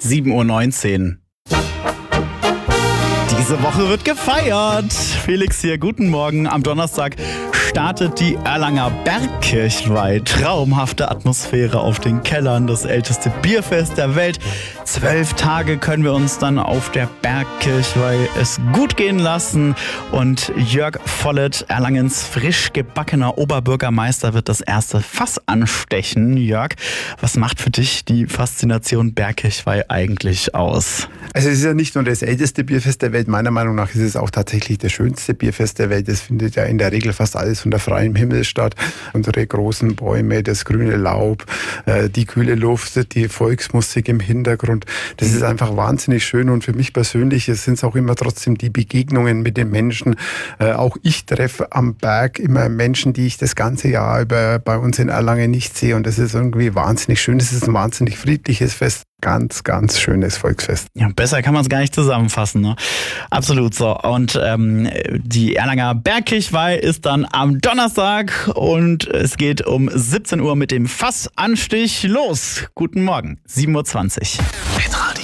7:19 Uhr. Diese Woche wird gefeiert. Felix hier, guten Morgen. Am Donnerstag startet die Erlanger Bergkirchweih. Traumhafte Atmosphäre auf den Kellern, das älteste Bierfest der Welt. 12 Tage können wir uns dann auf der Bergkirchweih es gut gehen lassen. Und Jörg Vollert, Erlangens frisch gebackener Oberbürgermeister, wird das erste Fass anstechen. Jörg, was macht für dich die Faszination Bergkirchweih eigentlich aus? Also es ist ja nicht nur das älteste Bierfest der Welt, meiner Meinung nach ist es auch tatsächlich das schönste Bierfest der Welt. Es findet ja in der Regel fast alles unter freiem Himmel statt. Unsere großen Bäume, das grüne Laub, die kühle Luft, die Volksmusik im Hintergrund. Das ist einfach wahnsinnig schön und für mich persönlich sind es auch immer trotzdem die Begegnungen mit den Menschen. Auch ich treffe am Berg immer Menschen, die ich das ganze Jahr über bei uns in Erlangen nicht sehe und das ist irgendwie wahnsinnig schön. Es ist ein wahnsinnig friedliches Fest. Ganz, ganz schönes Volksfest. Ja, besser kann man es gar nicht zusammenfassen, ne? Absolut so. Und die Erlanger Bergkirchweih ist dann am Donnerstag und es geht um 17 Uhr mit dem Fassanstich los. Guten Morgen, 7:20 Uhr.